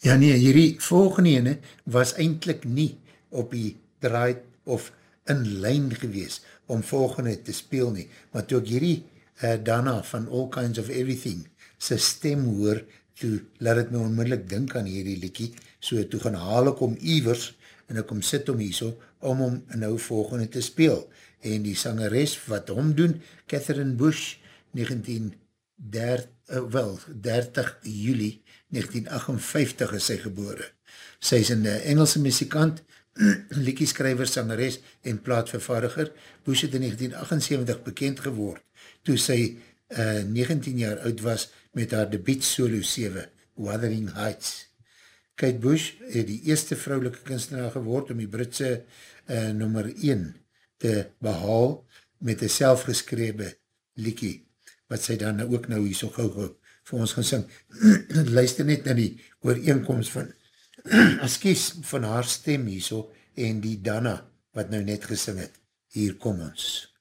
Ja nee, hierdie volgende ene was eintlik nie op die draai of in lyn gewees om volgende te speel nie, maar toe ek hierdie daarna van All Kinds of Everything sy stem hoor, toe laat het my onmiddellik dink aan hierdie liedjie, so toe gaan haal ek om iewers en ek kom sit om hierso om hom nou volgende te speel. En die sangeres wat hom doen, Catherine Bush, 30 Julie 1958 is sy gebore. Sy is een Engelse muzikant, liedjeskrywer, sangeres en plaatvervaardiger. Bush het in 1978 bekend geword, toe sy 19 jaar oud was met haar debuut solo 7, Wuthering Heights. Kate Bush het die eerste vrouwelike kunstenaar geword om die Britse nummer 1 te behaal met een selfgeskrewe liedjie, wat sy dan ook nou hier so gauw vir ons gaan sing. Luister net na die ooreenkomst van van haar stem hier so en die Dana wat nou net gesing het. Hier kom ons.